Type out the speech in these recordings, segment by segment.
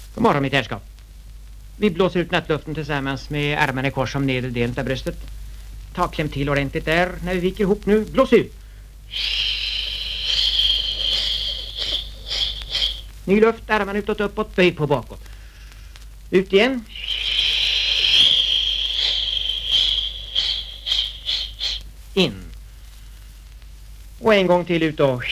God morgon mitt herrskap. Vi blåser ut nattluften tillsammans med armarna i kors om nedre delen av bröstet. Ta kläm till ordentligt där när vi viker ihop nu. Blås ut. Ny luft, armarna utåt, uppåt, böj på bakåt. Ut igen. In. Och en gång till ut och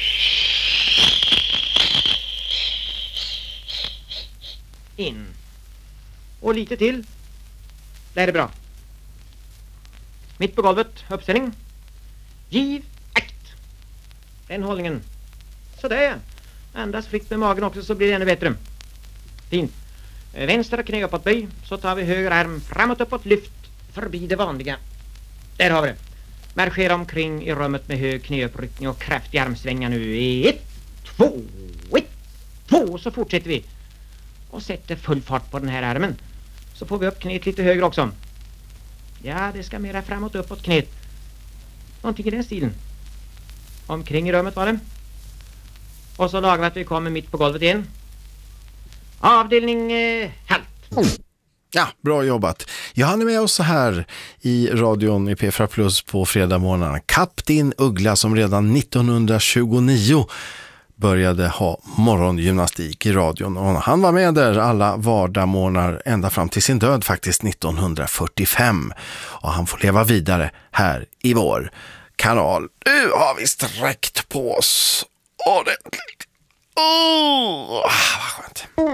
in. Och lite till. Det är bra. Mitt på golvet, uppställning. Giv, akt. Den hållningen. Sådär. Andas fritt med magen också så blir det ännu bättre. Fint. Vänstra knä uppåt böj. Så tar vi höger arm framåt uppåt. Lyft förbi det vanliga. Där har vi det. Marschera omkring i rummet med hög knäuppryckning och kraftig armsvängar nu. 1, 2, 1, 2. Så fortsätter vi. Och sätter full fart på den här armen. Så får vi upp knät lite högre också. Ja, det ska mera framåt uppåt knät. Någonting i den stilen. Omkring i rummet var det. Och så lagar vi att vi kommer mitt på golvet igen. Avdelning halt. Ja, bra jobbat. Jag hann med oss så här i radion i P4 Plus på fredag morgonen. Kapten Uggla som redan 1929 började ha morgongymnastik i radion. Och han var med där alla vardagsmorgnar ända fram till sin död faktiskt 1945. Och han får leva vidare här i vår kanal. Nu har vi sträckt på oss ordentligt. Vad skönt.